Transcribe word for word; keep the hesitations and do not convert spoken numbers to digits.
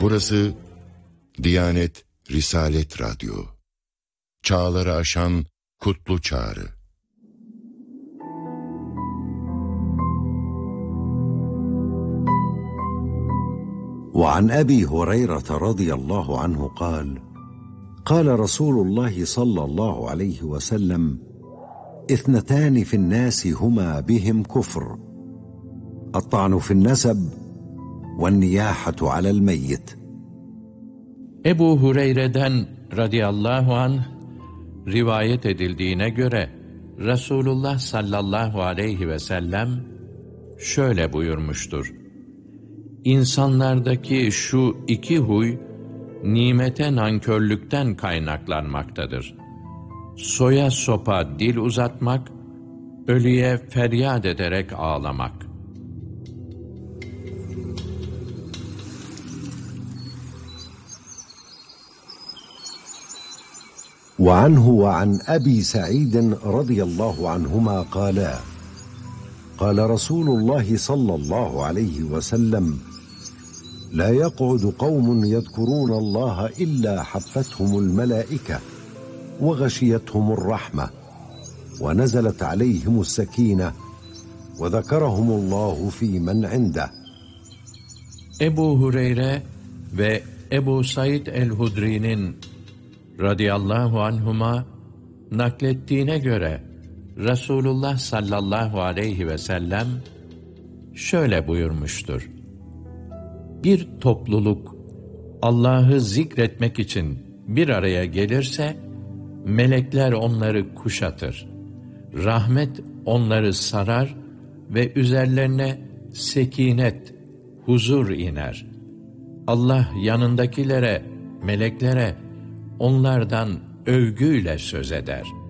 Burası Diyanet Risalet Radyo. Çağları aşan kutlu çağrı. وعن أبي هريرة رضي الله عنه قال قال رسول الله صلى الله عليه وسلم اثنتان في الناس هما بهم كفر الطعن في النسب والنياحة على الميت. Ebu Hureyre'den radıyallahu anh rivayet edildiğine göre Resulullah sallallahu aleyhi ve sellem şöyle buyurmuştur: İnsanlardaki şu iki huy nimete nankörlükten kaynaklanmaktadır. Soya sopa dil uzatmak, ölüye feryat ederek ağlamak. وعنه وعن أبي سعيد رضي الله عنهما قالا قال رسول الله صلى الله عليه وسلم لا يقعد قوم يذكرون الله إلا حفتهم الملائكة وغشيتهم الرحمة ونزلت عليهم السكينة وذكرهم الله في من عنده. Ebu Hureyre ve Ebu Said el-Hudri'nin radıyallahu anhuma naklettiğine göre Resulullah sallallahu aleyhi ve sellem şöyle buyurmuştur: Bir topluluk Allah'ı zikretmek için bir araya gelirse, melekler onları kuşatır. Rahmet onları sarar ve üzerlerine sekinet, huzur iner. Allah yanındakilere, meleklere onlardan övgüyle söz eder.